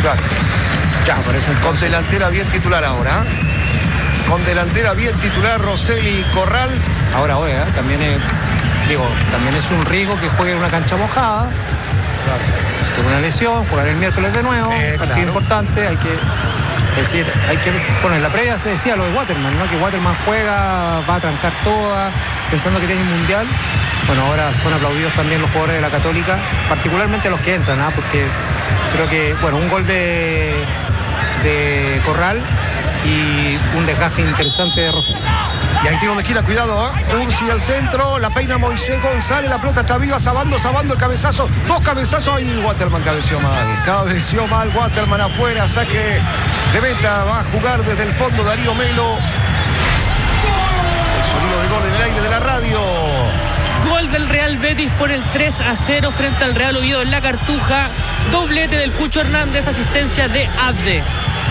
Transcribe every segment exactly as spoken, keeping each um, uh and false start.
Claro. Ya, por eso con delantera bien titular ahora. Con delantera bien titular Rosselli Corral. Ahora, oye, ¿eh? también es, digo, también es un riesgo que juegue en una cancha mojada. Claro. Con una lesión, jugar el miércoles de nuevo, eh, partido claro. importante, hay que. Es decir, hay que. Bueno, en la previa se decía lo de Waterman, ¿no? Que Waterman juega, va a trancar toda, pensando que tiene un mundial. Bueno, ahora son aplaudidos también los jugadores de la Católica, particularmente los que entran, ¿ah? ¿eh? Porque creo que, bueno, un gol de, de Corral y un desgaste interesante de Rosell. Y ahí tiro de esquina, cuidado, ¿eh? Ursi al centro, la peina Moisés González, la pelota está viva, Sabando, Sabando el cabezazo, dos cabezazos, ahí Waterman cabeció mal, cabeció mal Waterman afuera, saque de meta, va a jugar desde el fondo Darío Melo. El sonido de gol en el aire de la radio. Gol del Real Betis por el tres a cero frente al Real Oviedo en la Cartuja, doblete del Cucho Hernández, asistencia de Abde.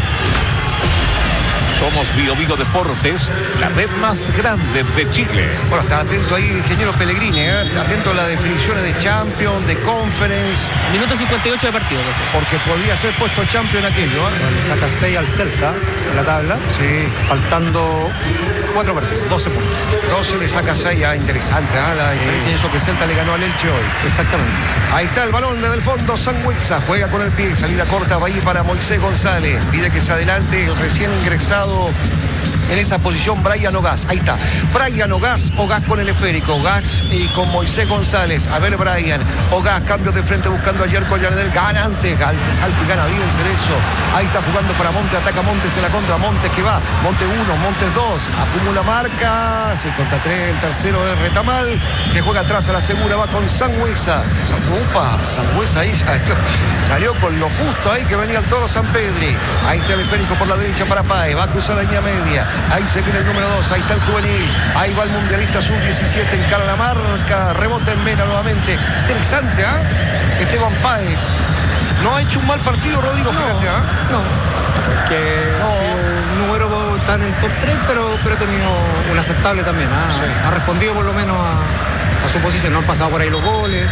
Somos Bio Bio Deportes, la red más grande de Chile. Bueno, está atento ahí, ingeniero Pellegrini, ¿eh? Atento a las definiciones de Champions, de Conference. Minuto cincuenta y ocho de partido. No sé. Porque podía ser puesto Champions aquello, ¿eh? Bueno, le saca seis al Celta en la tabla. Sí. Faltando cuatro partidos, doce puntos. doce le saca seis, ah, interesante, ¿eh? La diferencia sí. de eso que Celta le ganó al Elche hoy. Exactamente. Ahí está el balón desde el fondo, Sangüesa juega con el pie, salida corta, va ahí para Moisés González. Pide que se adelante el recién ingresado en esa posición Brian Ogaz. Ahí está, Brian Ogaz, Ogaz con el esférico, Ogaz y con Moisés González. A ver Brian, Ogaz, cambio de frente buscando a Yerko Llanedel, gana antes, Galte, salta y gana bien Cerezo. Ahí está jugando para Montes, ataca Montes en la contra, Montes que va, Montes uno, Montes dos, acumula marca, seis contra tres, el tercero es Retamal, que juega atrás a la segura, va con Sangüesa. Upa, Sangüesa ahí salió, salió con lo justo ahí que venía el Toro Sampedri. Ahí está el esférico por la derecha para Páez, va a cruzar la línea media. Ahí se viene el número dos, ahí está el juvenil, ahí va el mundialista sub diecisiete, encara la marca, rebota en Mena nuevamente. Interesante, ¿ah? ¿eh? Esteban Páez. No ha hecho un mal partido, Rodrigo, no, fíjate, ¿ah? ¿eh? No, es que no. Ha sido un número tan en top tres, pero, pero ha tenido un aceptable también. ¿eh? Sí. Ha respondido por lo menos a, a su posición, no han pasado por ahí los goles.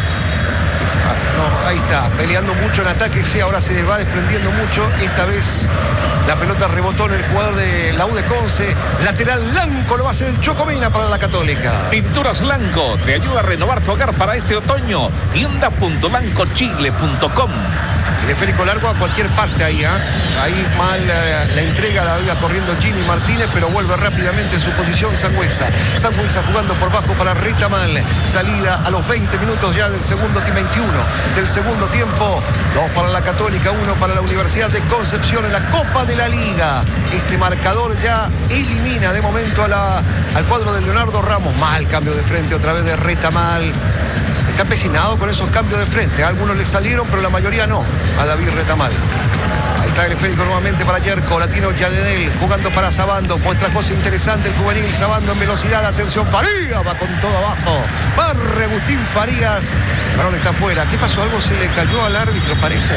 No, ahí está, peleando mucho en ataque, sí, ahora se va desprendiendo mucho. Esta vez la pelota rebotó en el jugador de la U de Conce. Lateral Lanco lo va a hacer el Chocomina para la Católica. Pinturas Lanco te ayuda a renovar tu hogar para este otoño. tienda punto lanco chile punto com. El esférico largo a cualquier parte ahí, ¿eh? Ahí mal la, la entrega la iba corriendo Jimmy Martínez, pero vuelve rápidamente en su posición Sangüesa. Sangüesa jugando por bajo para Retamal. Salida a los veinte minutos ya del segundo tiempo, veintiuno del segundo tiempo. Dos para la Católica, uno para la Universidad de Concepción en la Copa de la Liga. Este marcador ya elimina de momento a la, al cuadro de Leonardo Ramos. Mal cambio de frente otra vez de Retamal. Está empecinado con esos cambios de frente. A algunos le salieron, pero la mayoría no. A David Retamal. Ahí está el esférico nuevamente para Yerko. Latino Llanedel jugando para Sabando. Muestra cosa interesante el juvenil. Sabando en velocidad. Atención, Farías va con todo abajo. Barre Agustín Farías. El balón está afuera. ¿Qué pasó? Algo se le cayó al árbitro, parece.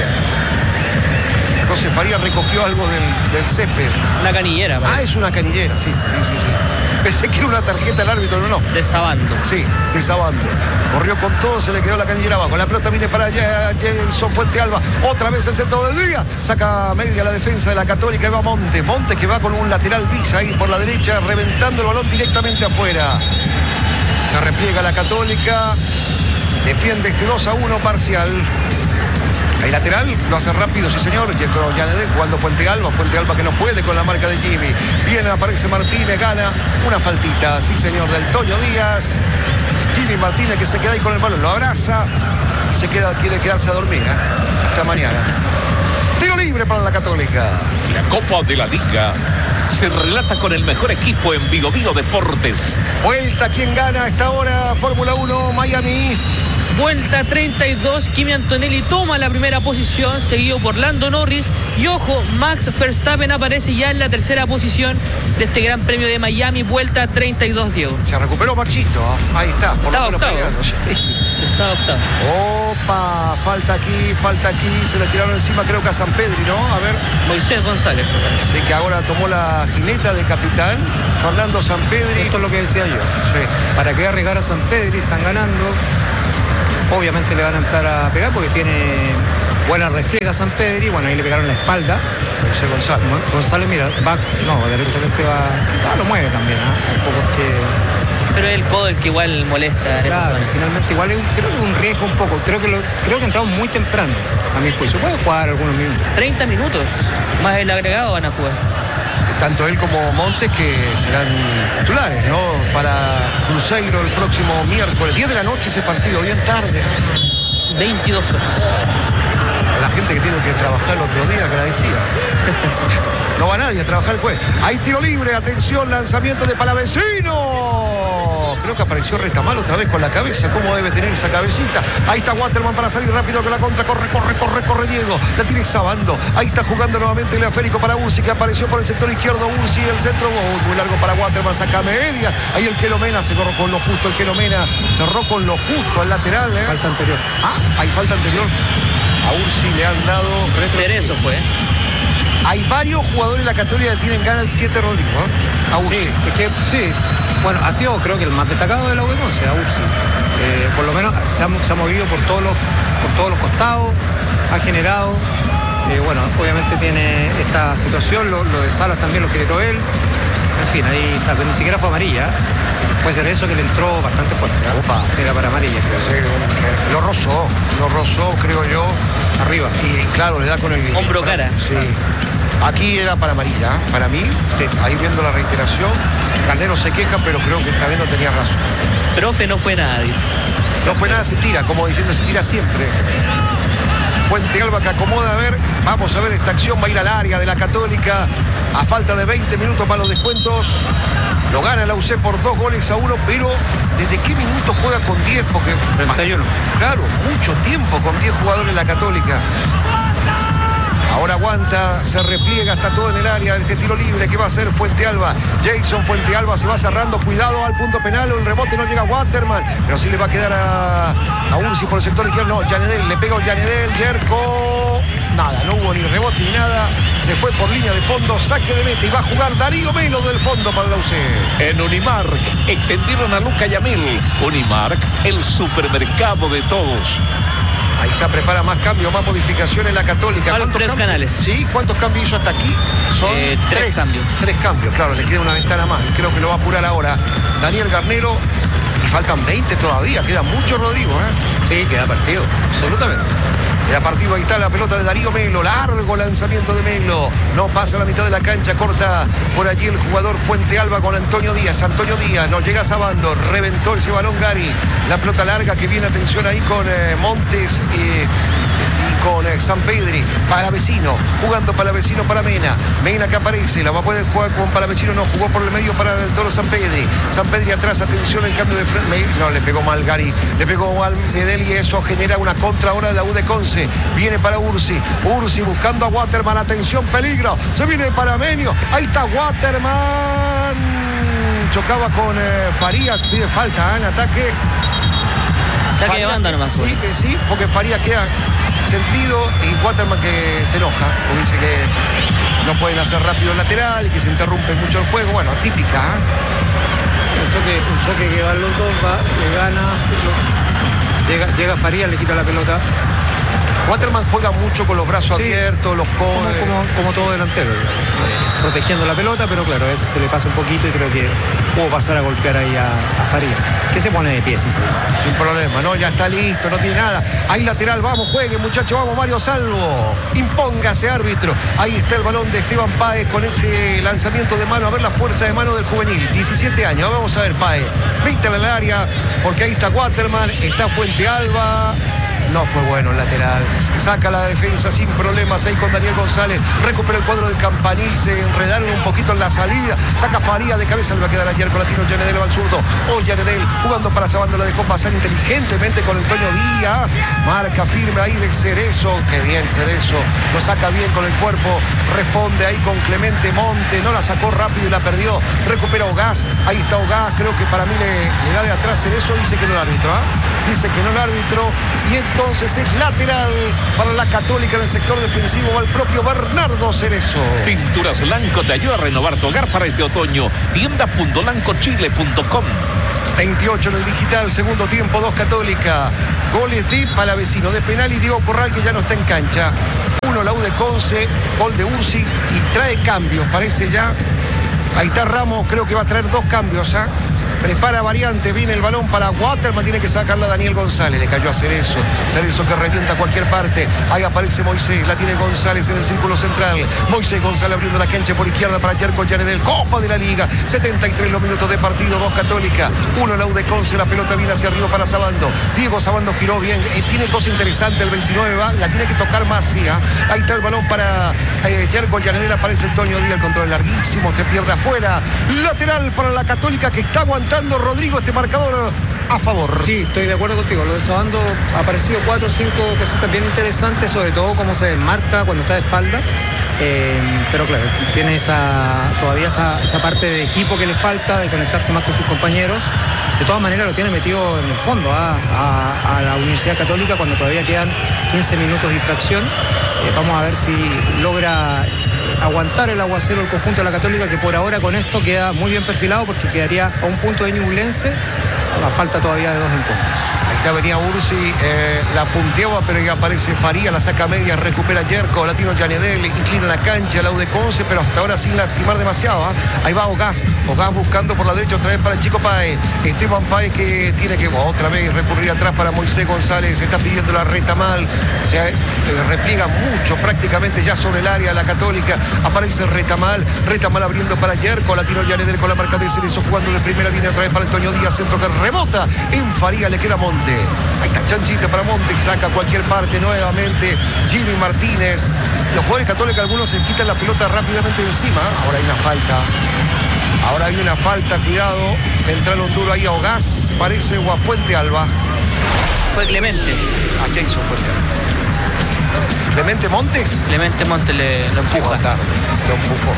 Entonces Farías recogió algo del, del césped. Una canillera, parece. Ah, es una canillera, sí. sí, sí, sí. Pensé que era una tarjeta al árbitro, no, no. De Sabando. Sí, de Sabando. Corrió con todo, se le quedó la canillera abajo. La pelota viene para Jenson Fuente Alba. Otra vez el centro del día. Saca media la defensa de la Católica y va Montes. Montes que va con un lateral bis ahí por la derecha, reventando el balón directamente afuera. Se repliega la Católica. Defiende este dos a uno parcial. Hay lateral, lo hace rápido, sí señor. Yerko Llanedel jugando Fuente Alba. Fuente Alba que no puede con la marca de Jimmy. Viene, aparece Martínez, gana una faltita, sí señor, del Toño Díaz. Jimmy Martínez que se queda ahí con el balón, lo abraza y se queda, quiere quedarse a dormir, ¿eh? Hasta mañana. Tiro libre para la Católica. La Copa de la Liga se relata con el mejor equipo en Bio Bio Deportes. Vuelta, ¿quién gana a esta hora? Fórmula uno, Miami. Vuelta treinta y dos, Kimi Antonelli toma la primera posición, seguido por Lando Norris. Y ojo, Max Verstappen aparece ya en la tercera posición de este Gran Premio de Miami. Vuelta treinta y dos, Diego. Se recuperó Maxito, ahí está, por está lo menos peleando. Sí. Está octavo. Opa, falta aquí, falta aquí. Se le tiraron encima, creo que a Sampedri, ¿no? A ver. Moisés González. Sí, que ahora tomó la jineta de capitán. Fernando Sampedri. Esto es lo que decía yo. Sí. ¿Para qué arriesgar a Sampedri? Están ganando. Obviamente le van a entrar a pegar porque tiene buena refriega a San Pedri, bueno, ahí le pegaron la espalda. José González. González, mira, va, no, derechamente va, va lo mueve también, ¿eh? Un poco es que... Pero es el codo el que igual molesta en claro, esa zona. Finalmente igual es un, creo que un riesgo un poco. Creo que lo, creo que entramos muy temprano, a mi juicio. Puede jugar algunos minutos. treinta minutos, más el agregado van a jugar. Tanto él como Montes que serán titulares, ¿no? Para Cruzeiro el próximo miércoles. diez de la noche ese partido, bien tarde. veintidós horas. La gente que tiene que trabajar el otro día, agradecida. No va nadie a trabajar el jueves. Hay tiro libre, atención, lanzamiento de Palavecino. Creo que apareció Retamal otra vez con la cabeza. ¿Cómo debe tener esa cabecita? Ahí está Waterman para salir rápido con la contra. Corre, corre, corre, corre Diego. La tiene Sabando. Ahí está jugando nuevamente el Aférico para Ursi, que apareció por el sector izquierdo. Ursi, el centro. Oh, muy largo para Waterman. Saca media. Ahí el Quelomena se corrió con lo justo. El Quelomena cerró con lo justo al lateral. ¿eh? Falta anterior. Ah, hay falta anterior. A Ursi le han dado... Cerezo fue. Hay varios jugadores de la Católica que tienen ganas el siete Rodrigo, ¿eh? A Ursi. Sí, es que, sí, bueno, ha sido creo que el más destacado de la U de Conce, a Ursi. Eh, por lo menos se ha, se ha movido por todos los, por todos los costados, ha generado, eh, bueno, obviamente tiene esta situación, lo, lo de Salas también lo generó él. En fin, ahí está, pero ni siquiera fue amarilla. Puede ser eso que le entró bastante fuerte. ¿eh? Opa. Era para amarilla, creo. Sí, lo rozó, lo rozó, creo yo. Arriba. Y claro, le da con el... Hombro cara. Sí. Aquí era para amarilla, ¿eh? Para mí. Sí. Ahí viendo la reiteración. Carnero se queja, pero creo que esta vez no tenía razón. Profe, no fue nada, dice. No fue nada, se tira, como diciendo, se tira siempre. Fuente Alba que acomoda, a ver, vamos a ver esta acción, va a ir al área de la Católica a falta de veinte minutos para los descuentos. Lo gana la U C por dos goles a uno, pero ¿desde qué minuto juega con diez? Porque treinta y uno. Claro, mucho tiempo con diez jugadores la Católica. Ahora aguanta, se repliega, está todo en el área de este tiro libre. ¿Qué va a hacer Fuente Alba? Jason Fuente Alba se va cerrando, cuidado al punto penal, el rebote no llega a Waterman, pero sí le va a quedar a, a Ursi por el sector izquierdo. No, Yanedel, le pega a Yanedel, Yerko. Nada, no hubo ni rebote ni nada. Se fue por línea de fondo, saque de meta y va a jugar Darío Melo del fondo para la U C. En Unimark extendieron a Luca Yamil. Unimark, el supermercado de todos. Ahí está, prepara más cambios, más modificaciones en la Católica. Alfred Canales. Sí, ¿cuántos cambios hizo hasta aquí? Son eh, tres, tres cambios. Tres cambios, claro, le queda una ventana más. Creo que lo va a apurar ahora Daniel Garnero. Y faltan veinte todavía, queda mucho Rodrigo, ¿eh? Sí, queda partido, absolutamente. Y a partido ahí está la pelota de Darío Melo, largo lanzamiento de Melo, no pasa la mitad de la cancha, corta por allí el jugador Fuente Alba con Antonio Díaz. Antonio Díaz, no llega Sabando, reventó ese balón Gary, la pelota larga que viene, atención ahí con eh, Montes eh, y con eh, San Pedri, Palavecino, jugando Palavecino para Mena, Mena que aparece, la va a poder jugar con Palavecino, no jugó por el medio para el Toro San Pedri, San Pedri atrás, atención el cambio de frente, no, le pegó mal Gary, le pegó mal Medel y eso genera una contra ahora de la U de Conce. Viene para Ursi, Ursi buscando a Waterman, atención, peligro, se viene para Menio, ahí está Waterman, chocaba con eh, Farías, pide falta ¿eh? En ataque. Saque Farías, de banda nomás. Sí, que sí, porque Farías queda sentido y Waterman que se enoja, porque dice que no pueden hacer rápido el lateral y que se interrumpe mucho el juego, bueno, típica. ¿eh? Un choque, un choque que van los dos, va, le gana, lo, llega, llega Farías, le quita la pelota. Waterman juega mucho con los brazos sí, abiertos, los codos. Como, como, como sí. Todo delantero, sí. Protegiendo la pelota, pero claro, a veces se le pasa un poquito y creo que pudo pasar a golpear ahí a, a Farías, que se pone de pie sin problema. Sin problema, no, ya está listo, no tiene nada. Ahí lateral, vamos, juegue, muchachos, vamos, Mario Salvo. Impóngase, árbitro. Ahí está el balón de Esteban Páez con ese lanzamiento de mano. A ver la fuerza de mano del juvenil. diecisiete años, vamos a ver, Páez. Vístale al área, porque ahí está Waterman, está Fuente Alba. No fue bueno el lateral. Saca la defensa sin problemas ahí con Daniel González. Recupera el cuadro del Campanil. Se enredaron un poquito en la salida. Saca Faría de cabeza. Le va a quedar ayer con Latino Yanedel al zurdo. O Yanedel jugando para Sabando. La dejó pasar inteligentemente con el Toño Díaz. Marca firme ahí de Cerezo. Qué bien Cerezo. Lo saca bien con el cuerpo. Responde ahí con Clemente Monte. No la sacó rápido y la perdió. Recupera Ogaz. Ahí está Ogaz. Creo que para mí le, le da de atrás Cerezo. Dice que no el árbitro. ¿eh? Dice que no el árbitro. Y entonces Entonces es lateral para la Católica en el sector defensivo, va el propio Bernardo Cerezo. Pinturas Lanco te ayuda a renovar tu hogar para este otoño. tienda punto lanco chile punto com. veintiocho en el digital, segundo tiempo, dos Católica. Goles de Palavecino, de penal y Diego Corral, que ya no está en cancha. Uno la U de Conce, gol de Ursi y trae cambios, parece ya. Ahí está Ramos, creo que va a traer dos cambios, ¿ah? ¿eh? Prepara variante, viene el balón para Waterman, tiene que sacarla Daniel González, le cayó a Cerezo, Cerezo que revienta a cualquier parte, ahí aparece Moisés, la tiene González en el círculo central, Moisés González abriendo la cancha por izquierda para Yerko Llanedel, Copa de la Liga, setenta y tres los minutos de partido, dos Católica, uno la U de Conce, la pelota viene hacia arriba para Sabando, Diego Sabando giró bien, eh, tiene cosa interesante el veintinueve, va, la tiene que tocar más, sí, ¿eh? Ahí está el balón para eh, Yerko Llanedel, aparece el Toño Díaz, el control larguísimo, se pierde afuera, lateral para la Católica que está aguantando Rodrigo este marcador a favor. Sí, estoy de acuerdo contigo. Lo de Sabando ha aparecido cuatro o cinco cositas bien interesantes, sobre todo cómo se desmarca cuando está de espalda. Eh, pero claro, tiene esa todavía esa, esa parte de equipo que le falta, de conectarse más con sus compañeros. De todas maneras lo tiene metido en el fondo ¿eh? a, a la Universidad Católica cuando todavía quedan quince minutos y fracción. Eh, vamos a ver si logra aguantar el aguacero el conjunto de la Católica, que por ahora con esto queda muy bien perfilado porque quedaría a un punto de Ñublense, a falta todavía de dos encuentros. Ahí está, venía Ursi, eh, la punteaba, pero ya aparece Faría, la saca media, recupera Yerko, Latino Llanedel, inclina la cancha, la U de Conce, pero hasta ahora sin lastimar demasiado. ¿eh? Ahí va Ogás, Ogás buscando por la derecha otra vez para el chico Páez, Esteban Páez que tiene que otra vez recurrir atrás para Moisés González, está pidiendo la reta mal, se eh, repliega mucho prácticamente ya sobre el área la Católica, aparece Retamal, Retamal abriendo para Yerko, Latino Llanedel con la marca de Cerezo jugando de primera, viene otra vez para Antonio Díaz, centro que rebota, en Faría le queda Monte, ahí está Chanchita para Monte, saca a cualquier parte nuevamente Jimmy Martínez, los jugadores Católicos algunos se quitan la pelota rápidamente de encima, ahora hay una falta, ahora hay una falta, cuidado, entraron duro ahí a Ogás, parece o a Fuente Alba. Fue Clemente. A Jason Fuente Alba. ¿Clemente Montes? Clemente Montes le, lo empuja. Tarde, lo empujó.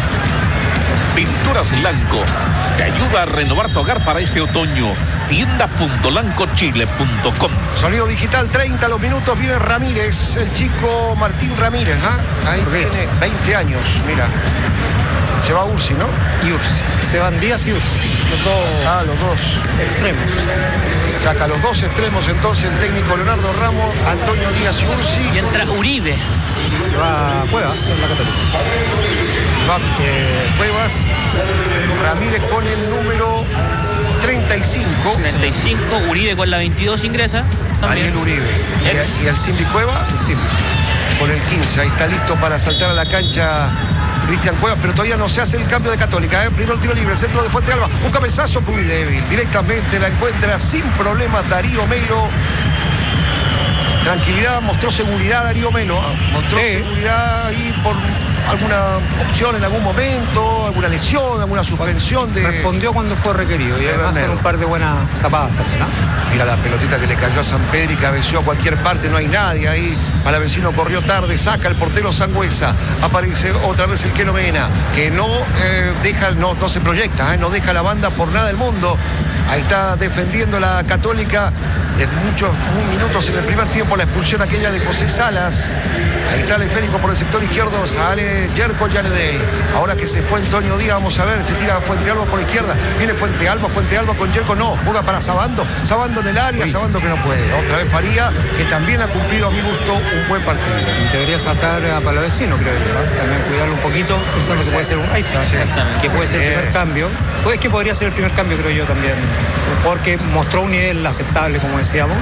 Pinturas Lanco te ayuda a renovar tu hogar para este otoño. tienda punto lanco chile punto com. Sonido digital, treinta los minutos, viene Ramírez, el chico Martín Ramírez, ¿ah? Ahí tiene veinte años, mira. Se va Ursi, ¿no? Y Ursi. Se van Díaz y Ursi. Los dos. Ah, los dos. Extremos. Saca los dos extremos entonces el técnico Leonardo Ramos, Antonio Díaz y Ursi. Y entra Uribe. Va Cuevas en la Católica. Va eh, Cuevas, Ramírez con el número treinta y cinco. treinta y cinco, Uribe con la veintidós ingresa. También. Ariel Uribe. Y, y el Simbi Cueva, El Simbi. con el quince. Ahí está listo para saltar a la cancha Cristian Cuevas, pero todavía no se hace el cambio de Católica. ¿eh? Primero el tiro libre, centro de Fuente Alba. Un cabezazo muy débil. Directamente la encuentra sin problemas Darío Melo. Tranquilidad, mostró seguridad Darío Melo. ¿eh? Mostró Sí. seguridad ahí por alguna opción en algún momento, alguna lesión, alguna suspensión de... Respondió cuando fue requerido y de además Bernero. con un par de buenas tapadas también, ¿no? Mira la pelotita que le cayó a San Pedro y cabeció a cualquier parte, no hay nadie ahí. Palavecino corrió tarde, saca el portero Sangüesa. Aparece otra vez el Keno Mena, que no eh, deja, no, no se proyecta, eh, no deja la banda por nada del mundo. Ahí está defendiendo la Católica. En muchos minutos en el primer tiempo la expulsión aquella de José Salas. Ahí está el esférico por el sector izquierdo, sale Yerko Llanedel. Ahora que se fue Antonio Díaz, vamos a ver, se tira Fuente Alba por la izquierda. Viene Fuente Alba, Fuente Alba con Yerko, no, juega para Sabando. Sabando en el área, Sabando que no puede. Otra vez Faría, que también ha cumplido a mi gusto un buen partido. Y debería saltar a Palavecino, creo yo, ¿no? También cuidarlo un poquito, pensando que puede ser un... Ahí está, Exactamente. que puede ser el primer cambio. Pues que podría ser el primer cambio, creo yo también. Un jugador que mostró un nivel aceptable, como decíamos.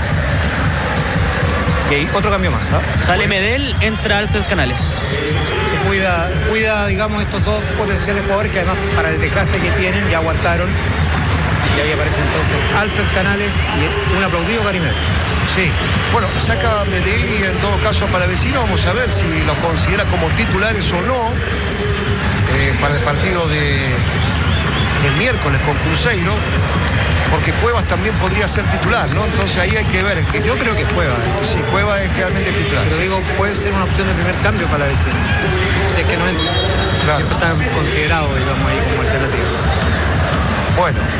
Y ahí otro cambio más, ¿ah? Sale Medel, entra Alfred Canales. Se cuida, cuida, digamos, estos dos potenciales jugadores que además para el desgaste que tienen ya aguantaron. Y ahí aparece entonces Alfred Canales y un aplaudido Garimel. Sí, bueno, saca a Medel y en todo caso a Palavecino, vamos a ver si los considera como titulares o no eh, para el partido de, del miércoles con Cruzeiro, porque Cuevas también podría ser titular, ¿no? Entonces ahí hay que ver. Es que Yo creo que es Cueva, ¿eh? sí, Cuevas es realmente titular. Pero digo, puede ser una opción de primer cambio para la vecina. O sea, es que no entra. Claro. Siempre está considerado, digamos, ahí como alternativa. Bueno,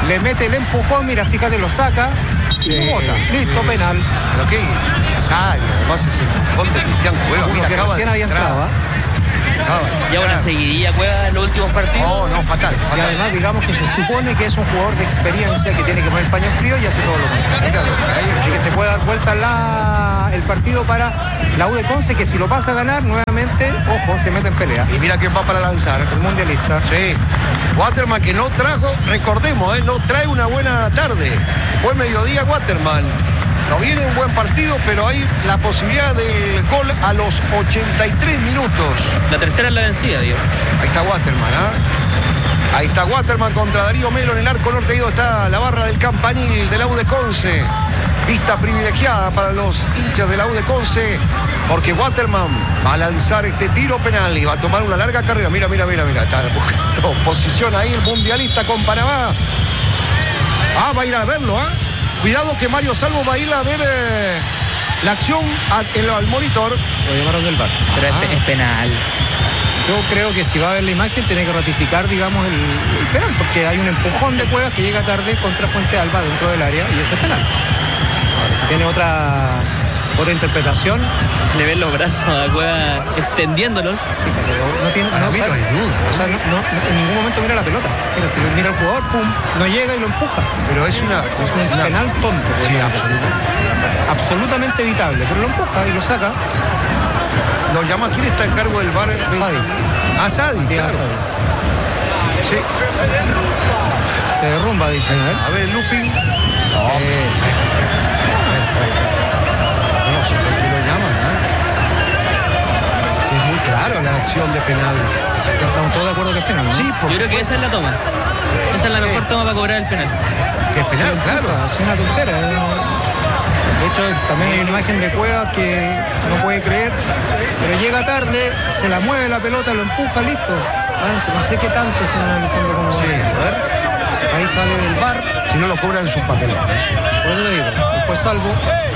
le mete el empujón, mira, fíjate, lo saca y Sí, bota. Listo, sí, penal. sí, sí. Pero qué necesario, además ese empujón de Cristian Cueva. Uno Mira, que acaba recién de había entrar. entrado, ¿ah? Acaba de Ya una entrar. seguidilla Cueva en los últimos partidos. No, no, fatal, Y fatal. además, digamos que se supone que es un jugador de experiencia que tiene que poner paño frío y hace todo lo contrario. Así que se puede dar vuelta la, el partido para la U de Conce, que si lo pasa a ganar, nuevamente, ojo, se mete en pelea. Y mira quién va para lanzar. El mundialista. Sí. Waterman que no trajo, recordemos, ¿eh? no trae una buena tarde. Buen mediodía Waterman. No viene un buen partido, pero hay la posibilidad del gol a los ochenta y tres minutos. La tercera es la vencida, Diego. Ahí está Waterman, ¿ah? Ahí está Waterman contra Darío Melo en el arco norte. Ahí está la barra del Campanil de la U de Conce. Vista privilegiada para los hinchas de la U de Conce, porque Waterman va a lanzar este tiro penal y va a tomar una larga carrera. Mira, mira, mira, mira. Está buscando posición ahí el mundialista con Panamá. Ah, va a ir a verlo, ¿ah? Cuidado que Mario Salvo va a ir a ver eh, la acción a- en- al monitor. Lo llamaron del V A R. Pero es, Ah. es penal. Yo creo que si va a ver la imagen tiene que ratificar, digamos, el, el penal, porque hay un empujón de Cuevas que llega tarde contra Fuente Alba dentro del área y eso es penal. Ahora, si tiene otra otra interpretación, Se le ven los brazos a Cueva extendiéndolos. fíjate, no, no tiene, Para no mí no sabe- hay duda, o sea, no, no- no- en ningún momento mira la pelota. Mira, si lo mira el jugador, pum, no llega y lo empuja. Pero es una... Es un una- penal tonto. Sí, podríamos absolutamente. decir. Absolutamente evitable, pero lo empuja y lo saca. Lo llama, ¿quién está en cargo del V A R? Sadi. Ah, Sadi, Diego claro. Sadi. Sí. Se derrumba, dicen, a ver. A ver, Lupin. Eh, No sé por qué lo llaman, ¿eh? Sí, es muy claro la acción de penal. ya estamos todos de acuerdo que es penal, ¿no? Sí, por Yo creo que esa es la toma. Esa es la mejor toma para cobrar el penal. que es penal, claro. Es una tontera. ¿eh? De hecho, también hay una imagen de Cueva que no puede creer, pero llega tarde, se la mueve la pelota, lo empuja, listo. Adentro. No sé qué tanto están analizando como Sí. A ver, ahí sale del V A R. Si no lo cobran sus papeles. Por eso te digo, después Salvo.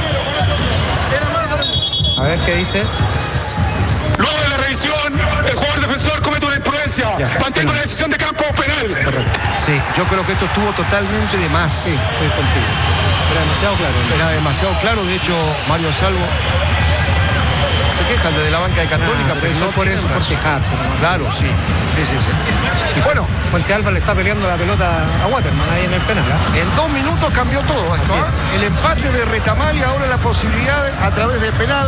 A ver qué dice. Luego de la revisión, el jugador defensor comete una imprudencia. Ya, Mantengo penal. la decisión de campo penal. Correcto. Sí, yo creo que esto estuvo totalmente de más. Sí, estoy contigo. Era demasiado claro. ¿no? Era demasiado claro, de hecho, Mario Salvo se quejan desde la banca de Católica, Ah, pero pero eso no por tienen eso, por razón. quejarse. nomás. Claro, sí. Sí, sí, sí. Y bueno, Fuente Alba le está peleando la pelota a Waterman ahí en el penal. ¿ah? en dos minutos cambió todo esto. Así ¿ah? es. El empate de Retamal y ahora la posibilidad a través del penal,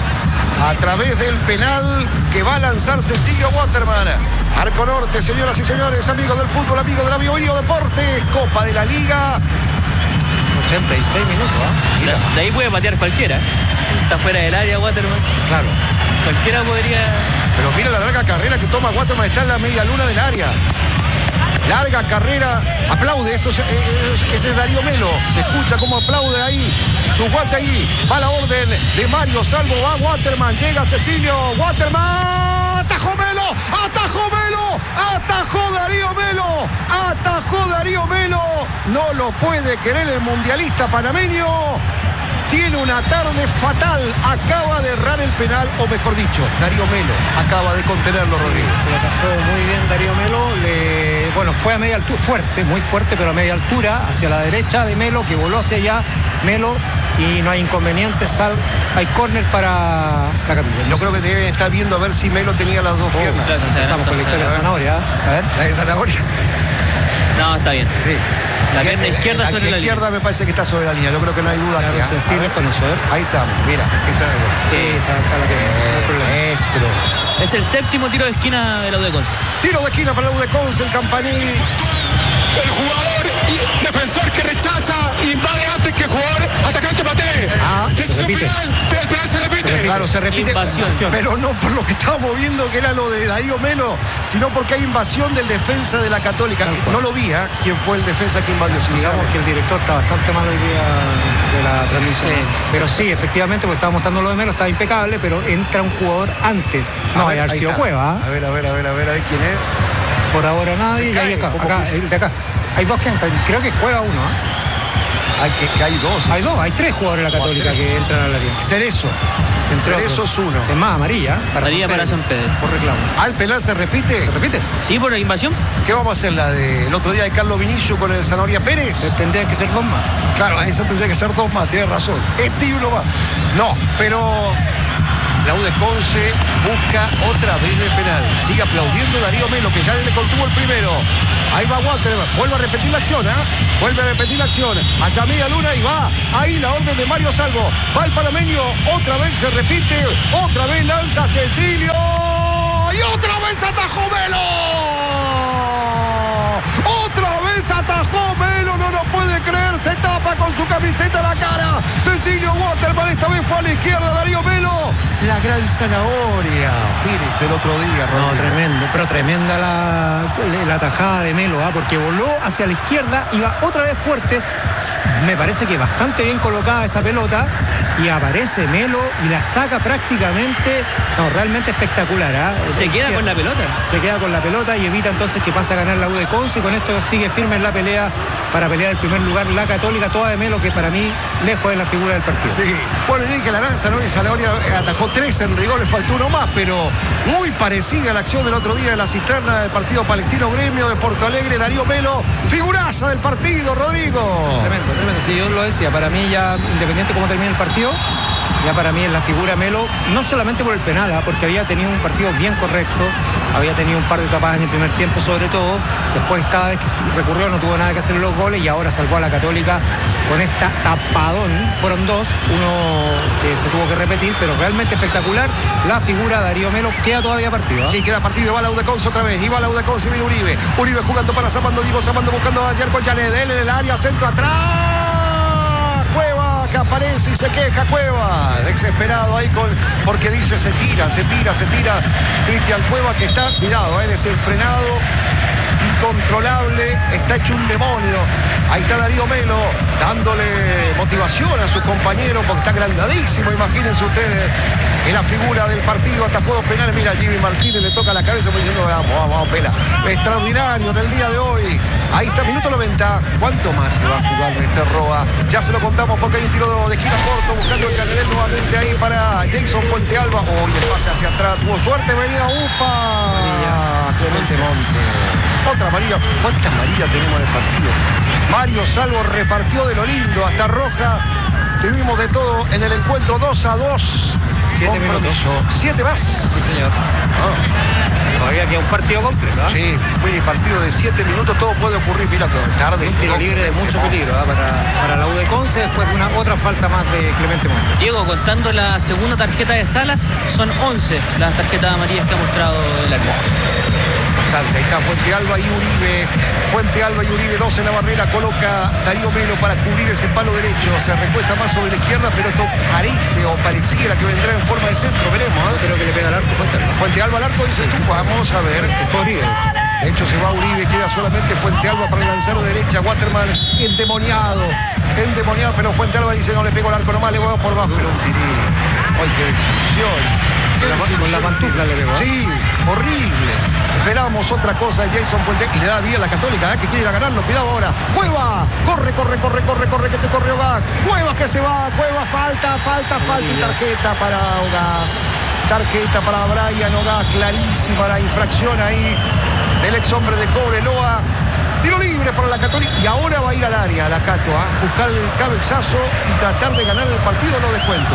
a través del penal que va a lanzar Cecilio Waterman. Arco Norte, señoras y señores, amigos del fútbol, amigos de la Bio Bio Deportes, Copa de la Liga. ochenta y seis minutos. ¿ah? De, de ahí puede patear cualquiera. Está fuera del área Waterman. Claro. Cualquiera podría. Pero mira la larga carrera que toma Waterman, está en la media luna del área. Larga carrera, aplaude, eso es- es- ese es Darío Melo. Se escucha como aplaude ahí, su guante ahí. Va la orden de Mario Salvo, va Waterman, llega Cecilio, Waterman, atajó Melo, atajó Melo, atajó Darío Melo, atajó Darío Melo. No lo puede querer el mundialista panameño. Tiene una tarde fatal, acaba de errar el penal, o mejor dicho, Darío Melo acaba de contenerlo, Sí, Rodríguez. se lo atajó muy bien Darío Melo. Le, bueno, fue a media altura, fuerte, muy fuerte, pero a media altura, hacia la derecha de Melo, que voló hacia allá Melo, y no hay inconvenientes, sal, hay córner para la Católica. Yo creo que deben estar viendo a ver si Melo tenía las dos piernas. claro, sí, se Empezamos con la historia de adelantó, Zanahoria. ¿eh? A ver. La de Zanahoria. No, está bien. Sí. La pierna izquierda Aquí sobre la izquierda me parece que está sobre la línea. Yo creo que no hay duda. Claro, aquí, ¿ah? sensibles A ver. con eso, ¿eh? Ahí estamos, mira. Ahí está. Sí, está, está la pierna, no hay problema. Maestro. Es el séptimo tiro de esquina de la U de Conce. Tiro de esquina para la U de Conce, el Campanil. El jugador y defensor que rechaza, invade antes que el jugador atacante patee. Ah, se Decisión repite. final, el penal se repite. Claro, se repite. Invasión. Pero no por lo que estábamos viendo que era lo de Darío Melo, sino porque hay invasión del defensa de la Católica. Tal cual. No lo vi, ¿eh? ¿Quién fue el defensa que invadió? Digamos Sinceramente. que el director está bastante mal hoy día de la transmisión. Sí. Pero sí, efectivamente, porque estaba mostrando lo de Melo, está impecable, pero entra un jugador antes. No, A ver, hay ahí Arcio está. Cueva. ¿ah? A ver, a ver, a ver, a ver, a ver quién es. Por ahora nadie. Se Y ahí cae, acá, ¿cómo acá, que se- el de acá. Hay dos que entran. Creo que Cueva uno. ¿ah? Hay que, que hay dos. Hay dos, hay tres jugadores de la Católica que entran al área. Cerezo. Cerezo es uno. Es más, amarilla. Para amarilla San para San Pedro. Por reclamo. ¿Al penal se repite? ¿Se repite? Sí, por la invasión. ¿Qué vamos a hacer? ¿La del otro día de Carlos Vinicio con el Zanahoria Pérez? Tendría que ser dos más. Claro, eso tendría que ser dos más, tienes razón. Este y uno más. No, pero la U de Conce busca otra vez el penal. Sigue aplaudiendo Darío Melo, que ya le contuvo el primero. Ahí va Walter, vuelve a repetir la acción, ¿eh? Vuelve a repetir la acción. Hacia media luna y va. Ahí la orden de Mario Salvo. Va el panameño, otra vez se repite. Otra vez lanza Cecilio. Y otra vez atajó Melo. Otra vez atajó Melo, no lo puede creer. Se tapa con su camiseta la cara. Cecilio Waterman, esta vez fue a la izquierda. Darío Melo. La gran Zanahoria Pérez del otro día, Rodrigo. No, tremendo, pero tremenda la, la tajada de Melo, ¿eh? Porque voló hacia la izquierda, iba otra vez fuerte. Me parece que bastante bien colocada esa pelota. Y aparece Melo y la saca prácticamente. No, realmente espectacular, ¿eh? Se queda con la pelota. Se queda con la pelota y evita entonces que pase a ganar la U de Conce. Y con esto sigue firme en la pelea para pelear el primer lugar la Católica, toda de Melo, que para mí lejos de la figura del partido. Sí, bueno, y dije la gran Zanahoria, Zanahoria atajó tres en rigor, le faltó uno más, pero muy parecida a la acción del otro día de la cisterna del partido Palestino Gremio de Porto Alegre. Darío Melo, figuraza del partido, Rodrigo. Tremendo, tremendo, sí, yo lo decía, para mí ya, independiente cómo termine el partido, ya para mí es la figura Melo, no solamente por el penal, ¿eh? Porque había tenido un partido bien correcto, había tenido un par de tapadas en el primer tiempo sobre todo, después cada vez que recurrió no tuvo nada que hacer en los goles y ahora salvó a la Católica con esta tapadón. Fueron dos, uno que se tuvo que repetir, pero realmente espectacular la figura Darío Melo. Queda todavía partido, ¿eh? Sí, queda partido, va la U de Conce otra vez, y va la U de Conce, viene Uribe, Uribe jugando para Zapando, Diego Zapando buscando ayer con Janet, él en el área, centro atrás, Cueva que aparece y se queja Cueva, desesperado ahí con, porque dice se tira, se tira, se tira Cristian Cueva, que está, cuidado, eh, desenfrenado, incontrolable, está hecho un demonio. Ahí está Darío Melo dándole motivación a sus compañeros porque está agrandadísimo, imagínense ustedes, en la figura del partido, atajó dos penales. Mira, Jimmy Martínez le toca la cabeza diciendo vamos, vamos, vamos, pela. Extraordinario en el día de hoy. Ahí está, minuto noventa. ¿Cuánto más se va a jugar Néstor Roa? Ya se lo contamos porque hay un tiro de esquina corto buscando el Canelén nuevamente ahí para Jason Fuentealba. Hoy el pase hacia atrás, tuvo suerte, venía Upa. María. Clemente Montes. Otra amarilla. ¿Cuántas amarillas tenemos en el partido? Mario Salvo repartió de lo lindo, hasta roja. Tuvimos de todo en el encuentro, dos a dos. Siete minutos. ¿Siete más? Sí, señor. Oh. Todavía queda un partido completo, ¿eh? Sí, mini partido de siete minutos, todo puede ocurrir. Mira, tarde. Un tiro libre de mucho peligro, ¿eh? para, para la U de Conce, después de una otra falta más de Clemente Montes. Diego, contando la segunda tarjeta de Salas, son once las tarjetas amarillas que ha mostrado el árbitro. Ahí está Fuentealba y Uribe. Fuentealba y Uribe, dos en la barrera. Coloca Darío Melo para cubrir ese palo derecho. Se recuesta más sobre la izquierda, pero esto parece o pareciera que vendrá en forma de centro. Veremos, ¿eh? Creo que le pega al arco Fuentealba. Fuentealba al arco, dice tú. Vamos a ver. Se fue Uribe. De hecho, se va Uribe, queda solamente Fuentealba para el lanzador derecha. Waterman endemoniado. Endemoniado, pero Fuentealba dice no le pego al arco nomás, le voy por bajo. Pero un tirín. ¡Ay, qué desilusión! Con la pantufla le pegó. Sí, horrible. Esperábamos otra cosa de Jason Fuente y le da bien la Católica, ¿eh? Que quiere ir a ganarlo. Cuidado ahora. Cueva, corre, corre, corre, corre, corre, que te corre Ogaz. Cueva que se va, Cueva, falta, falta, falta y tarjeta para Ogaz. Tarjeta para Brian Ogaz, clarísima la infracción ahí del ex hombre de Cobreloa. Tiro libre para la Católica y ahora va a ir al área, a la Cato, ¿eh? Buscar el cabezazo y tratar de ganar el partido en los descuentos.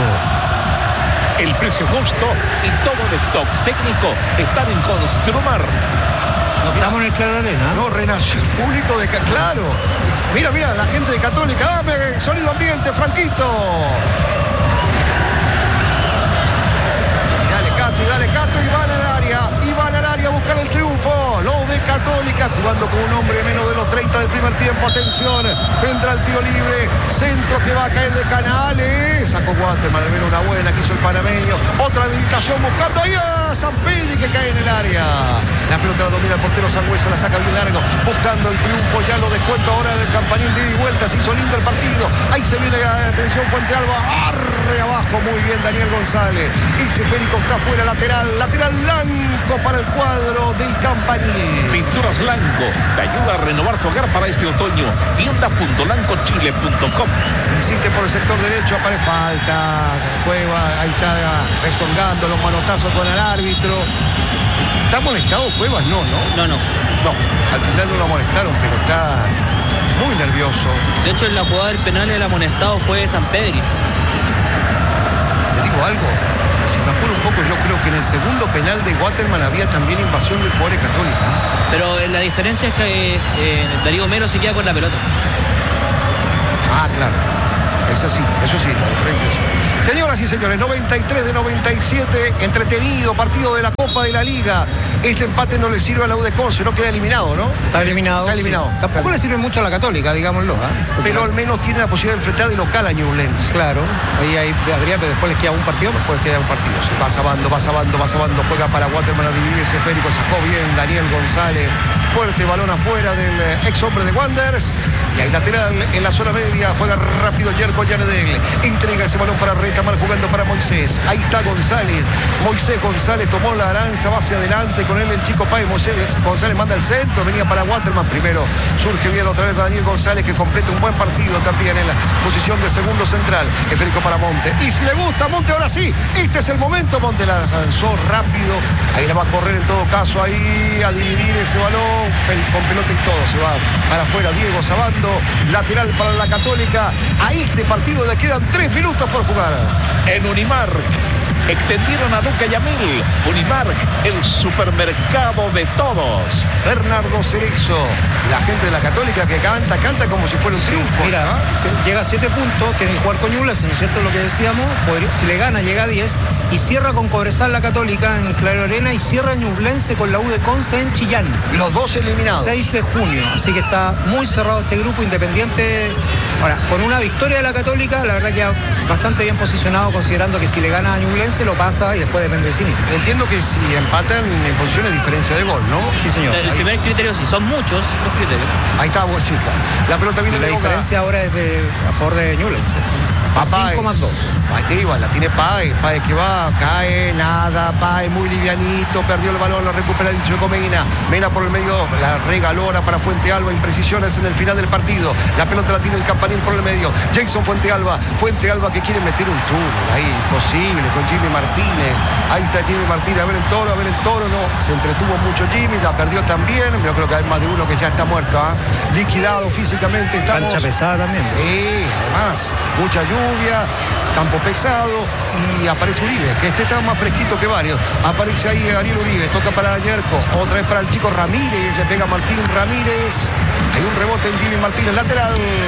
El precio justo y todo el stock técnico están en Construmar. No estamos en el Claro Arena. No, renació el público de... Claro. Mira, mira, la gente de Católica. Dame sonido ambiente, Franquito. Y dale, Cato, y dale, Cato, y van al área. Y van al área a buscar el triunfo. Los de Católica jugando con un hombre menos de los treinta del primer tiempo. Atención, vendrá el tiro libre. Centro que va a caer de Canales. Sacó Waterman, al menos una buena que hizo el panameño. Otra habilitación buscando ahí a Zampelli que cae en el área. La pelota la domina el portero Sangüesa, la saca bien largo, buscando el triunfo, ya lo descuento ahora en el Campanil de ida y vuelta, se hizo lindo el partido. Ahí se viene, atención, Fuente Alba, arre abajo, muy bien Daniel González. Ese Férico está fuera, lateral, lateral blanco para el cuadro del Campanil. Pinturas Lanco, te ayuda a renovar tu hogar para este otoño. tienda punto lanco chile punto com. Insiste por el sector derecho, aparece falta, Cueva, ahí está rezongando los manotazos con el árbitro. ¿Está molestado Cuevas? No, no. No, no. No, al final no lo amonestaron, pero está muy nervioso. De hecho, en la jugada del penal el amonestado fue San Pedri. Te digo algo, si me apuro un poco, yo creo que en el segundo penal de Waterman había también invasión de jugadores Católica. Pero eh, la diferencia es que eh, Darío Melo se queda con la pelota. Ah, claro. Es así, eso sí, la diferencia es. Señoras y señores, noventa y tres de noventa y siete, entretenido partido de la Copa de la Liga. Este empate no le sirve a la U de Conce, no queda eliminado, ¿no? Está eliminado. Está eliminado. Sí. Tampoco le sirve mucho a la Católica, digámoslo. ¿eh? Pero no... al menos tiene la posibilidad de enfrentar de local a Ñublense. Claro, ahí, ahí habría, pero después les queda un partido más. Después queda un partido, sí. Va Sabando, va Sabando, va Sabando, juega para Waterman a dividir ese Férico, sacó bien Daniel González. Fuerte balón afuera del ex hombre de Wanderers. Y hay lateral en la zona media, juega rápido Yerko Yanedel. Entrega ese balón para Retamal jugando para Moisés. Ahí está González. Moisés González tomó la lanza, va hacia adelante con él el chico Páez. Moisés González manda el centro, venía para Waterman primero. Surge bien otra vez Daniel González que completa un buen partido también en la posición de segundo central. Esférico para Monte. Y si le gusta Monte, ahora sí, este es el momento. Monte la lanzó rápido. Ahí la va a correr en todo caso, ahí a dividir ese balón con pelota y todo. Se va para afuera Diego Sabando. Lateral para la Católica. A este partido le quedan tres minutos por jugar. En Unimark extendieron a Luca Yamil. Unimark, el supermercado de todos. Bernardo Cerezo, la gente de la Católica que canta, canta como si fuera un triunfo. Mira, ¿no? Llega a siete puntos, tiene que jugar con Ñublense, ¿no es cierto lo que decíamos? Podría, si le gana, llega a diez y cierra con Cobresal la Católica en Claro Arena y cierra Ñublense con la U de Conce en Chillán. Los dos eliminados. seis de junio, así que está muy cerrado este grupo Independiente. Ahora, con una victoria de la Católica, la verdad que bastante bien posicionado, considerando que si le gana a Ñublense lo pasa y después depende de sí mismo. Entiendo que si empatan en posición de diferencia de gol, ¿no? Sí, señor. El Ahí. primer criterio sí, son muchos los criterios. Ahí está, sí, claro. La pelota viene La de Boca. diferencia ahora es de a favor de Ñublense. A cinco más dos. Ahí está Iván, la tiene Páez, Páez que va, cae, nada, Páez muy livianito, perdió el balón, lo recupera el Chueco Mena, Mena por el medio, la regaló ahora para Fuente Alba, imprecisiones en el final del partido, la pelota la tiene el Campanil por el medio, Jason Fuente Alba, Fuente Alba que quiere meter un túnel, ahí imposible con Jimmy Martínez, ahí está Jimmy Martínez, a ver el toro, a ver el toro, no, se entretuvo mucho Jimmy, la perdió también, yo creo que hay más de uno que ya está muerto, ¿eh? Liquidado físicamente, estamos... Cancha pesada también. Sí, además, mucha lluvia, campo pesado y aparece Uribe, que este está más fresquito que varios. Aparece ahí Ariel Uribe, toca para Yerko, otra vez para el chico Ramírez, le pega Martín Ramírez. Hay un rebote en Jimmy Martínez, lateral.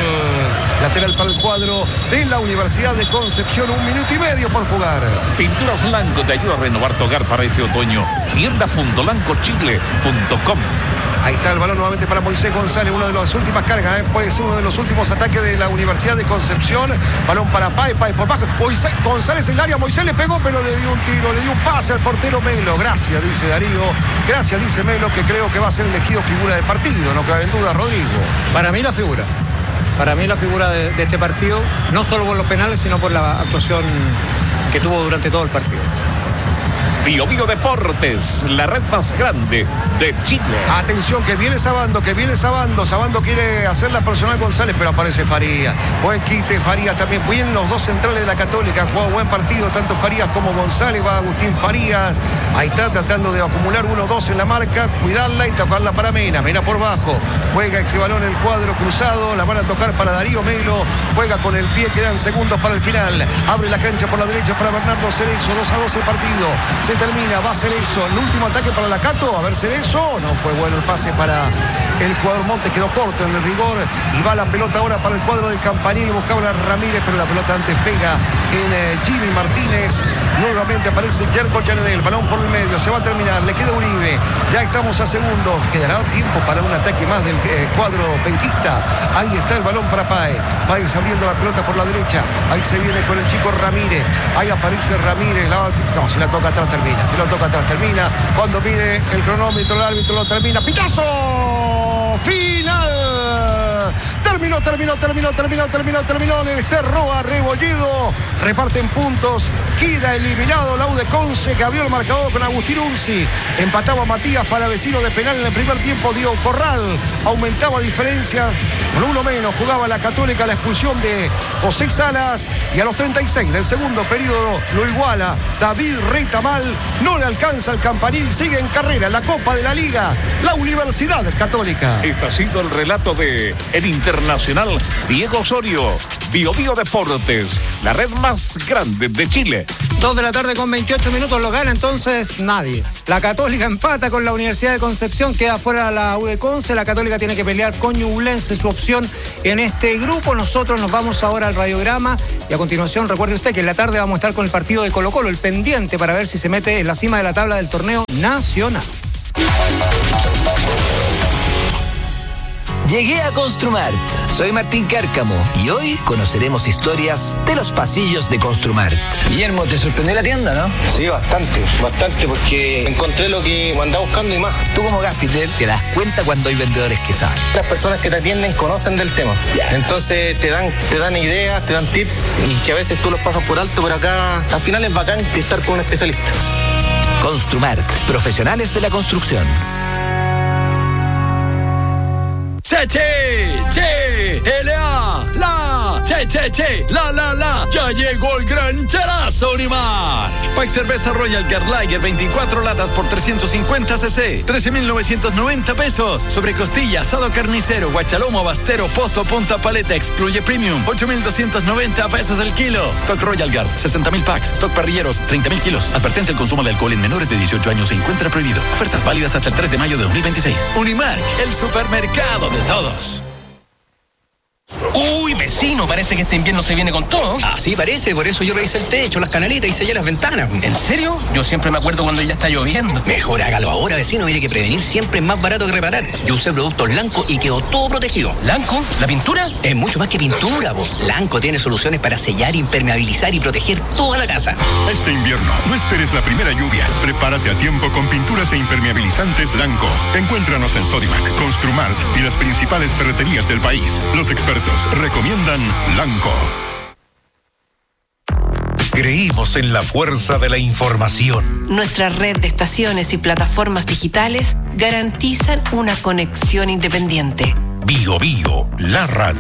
Lateral para el cuadro de la Universidad de Concepción, un minuto y medio por jugar. Pinturas Lanco te ayuda a renovar tu hogar para este otoño. tienda punto lanco chile punto com. Ahí está el balón nuevamente para Moisés González, una de las últimas cargas, ¿eh? Puede ser uno de los últimos ataques de la Universidad de Concepción. Balón para Páez, Páez por bajo. Moisés González en el área, Moisés le pegó, pero le dio un tiro, le dio un pase al portero Melo. Gracias, dice Darío. Gracias, dice Melo, que creo que va a ser elegido figura del partido, no cabe en duda, Rodrigo. Para mí la figura. Para mí la figura de, de este partido, no solo por los penales, sino por la actuación que tuvo durante todo el partido. Bio Bio Deportes, la red más grande de Chile. Atención, que viene Sabando, que viene Sabando. Sabando quiere hacer la personal González, pero aparece Farías. Buen quite, Farías también. Bien los dos centrales de la Católica. Han jugado buen partido, tanto Farías como González. Va Agustín Farías. Ahí está tratando de acumular uno dos en la marca. Cuidarla y tocarla para Mena. Mena por bajo. Juega ese balón en el cuadro cruzado. La van a tocar para Darío Melo. Juega con el pie, quedan segundos para el final. Abre la cancha por la derecha para Bernardo Cerezo. dos a dos el partido. Se termina, va Cerezo, el último ataque para la Cato, a ver Cerezo, no fue bueno el pase para el jugador Montes, quedó corto en el rigor y va la pelota ahora para el cuadro del Campanil, buscaba a Ramírez, pero la pelota antes pega en eh, Jimmy Martínez, nuevamente aparece Yerko Yanedel, balón por el medio, se va a terminar, le queda Uribe, ya estamos a segundos, quedará tiempo para un ataque más del eh, cuadro penquista, ahí está el balón para Páez, Páez abriendo la pelota por la derecha, ahí se viene con el chico Ramírez, ahí aparece Ramírez, la, no, si la toca atrás termina. termina. Si lo toca atrás, termina. Cuando mire el cronómetro, el árbitro lo termina. ¡Pitazo! ¡Final! Terminó, terminó, terminó, terminó, terminó, terminó. Este Roa Rebolledo reparten puntos. Queda eliminado la U de Conce, que abrió el marcador con Agustín Ursi. Empataba Matías Palavecino de penal en el primer tiempo. Diego Corral aumentaba diferencia. Con uno menos jugaba la Católica la expulsión de José Salas. Y a los treinta y seis del segundo periodo lo iguala David Retamal. No le alcanza el campanil. Sigue en carrera en la Copa de la Liga la Universidad Católica. Este ha sido el relato de el internacional Diego Osorio. Bio Bio Deportes, la red más grande de Chile. Dos de la tarde con veintiocho minutos, lo gana entonces nadie. La Católica empata con la Universidad de Concepción, queda fuera la U de Conce. La Católica tiene que pelear con Ñublense su opción en este grupo. Nosotros nos vamos ahora al radiograma y a continuación recuerde usted que en la tarde vamos a estar con el partido de Colo Colo, el pendiente para ver si se mete en la cima de la tabla del torneo nacional. Llegué a Construmart. Soy Martín Cárcamo y hoy conoceremos historias de los pasillos de Construmart. Guillermo, ¿te sorprendió la tienda, no? Sí, bastante, bastante, porque encontré lo que andaba buscando y más. Tú como gaffiter te das cuenta cuando hay vendedores que saben. Las personas que te atienden conocen del tema. Yeah. Entonces te dan, te dan ideas, te dan tips y que a veces tú los pasas por alto, pero acá al final es bacán estar con un especialista. Construmart, profesionales de la construcción. Che, che, che, L A, la, che, che, che, la, la, la, ya llegó el gran charazo Unimark. Pack cerveza Royal Carlager, veinticuatro latas por trescientos cincuenta cc, trece mil novecientos noventa pesos. Sobre costilla, asado carnicero, guachalomo, bastero, posto, punta, paleta, excluye premium, ocho mil doscientos noventa pesos el kilo. Stock Royal Guard, sesenta mil packs. Stock parrilleros, treinta mil kilos. Advertencia: el consumo de alcohol en menores de dieciocho años se encuentra prohibido. Ofertas válidas hasta el tres de mayo de dos mil veintiséis. Unimark, el supermercado de todos. Uy, vecino, parece que este invierno se viene con todo. Así parece, por eso yo revisé el techo, las canalitas y sellé las ventanas. ¿En serio? Yo siempre me acuerdo cuando ya está lloviendo. Mejor hágalo ahora, vecino, mire que prevenir siempre es más barato que reparar. Yo usé productos Lanco y quedó todo protegido. ¿Lanco? ¿La pintura? Es mucho más que pintura, vos. Lanco tiene soluciones para sellar, impermeabilizar y proteger toda la casa. Este invierno, no esperes la primera lluvia. Prepárate a tiempo con pinturas e impermeabilizantes Lanco. Encuéntranos en Sodimac, Construmart y las principales ferreterías del país. Los expertos recomiendan Lanco. Creímos en la fuerza de la información. Nuestra red de estaciones y plataformas digitales garantizan una conexión independiente. Bio Bio, la radio.